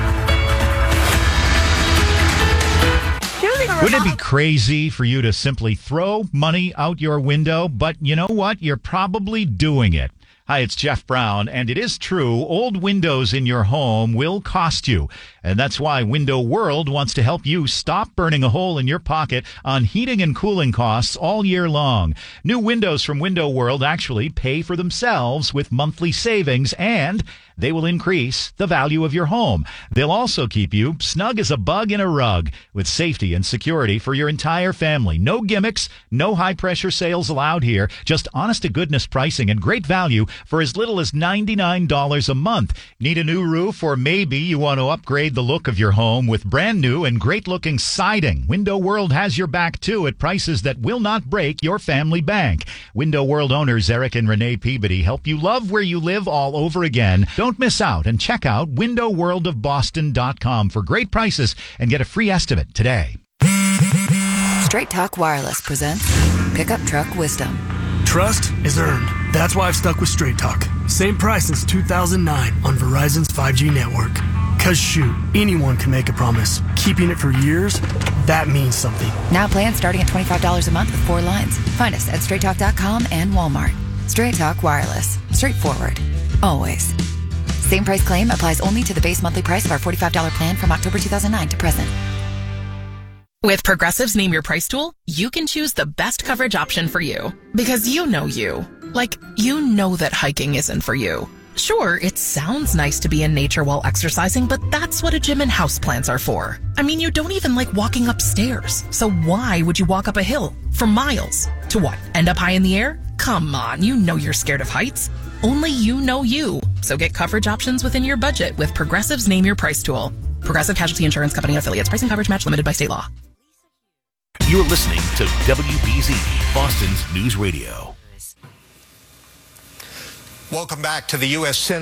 Wouldn't it be crazy for you to simply throw money out your window? But you know what? You're probably doing it. Hi, it's Jeff Brown, and it is true, old windows in your home will cost you. And that's why Window World wants to help you stop burning a hole in your pocket on heating and cooling costs all year long. New windows from Window World actually pay for themselves with monthly savings, and they will increase the value of your home. They'll also keep you snug as a bug in a rug with safety and security for your entire family. No gimmicks, no high-pressure sales allowed here, just honest-to-goodness pricing and great value for as little as $99 a month. Need a new roof, or maybe you want to upgrade the look of your home with brand new and great-looking siding? Window World has your back, too, at prices that will not break your family bank. Window World owners Eric and Renee Peabody help you love where you live all over again. Don't miss out and check out windowworldofboston.com for great prices and get a free estimate today. Straight Talk Wireless presents Pickup Truck Wisdom. Trust is earned. That's why I've stuck with Straight Talk. Same price since 2009 on Verizon's 5G network. Cause shoot, anyone can make a promise. Keeping it for years, that means something. Now plans starting at $25 a month with 4 lines. Find us at straighttalk.com and Walmart. Straight Talk Wireless. Straightforward. Always. Same price claim applies only to the base monthly price of our $45 plan from October 2009 to present. With Progressive's Name Your Price tool, you can choose the best coverage option for you. Because you know you. Like, you know that hiking isn't for you. Sure, it sounds nice to be in nature while exercising, but that's what a gym and houseplants are for. I mean, you don't even like walking upstairs. So why would you walk up a hill for miles? To what? End up high in the air? Come on, you know you're scared of heights. Only you know you. So get coverage options within your budget with Progressive's Name Your Price tool. Progressive Casualty Insurance Company affiliates. Pricing coverage match limited by state law. You're listening to WBZ, Boston's News Radio. Welcome back to the U.S. Senate.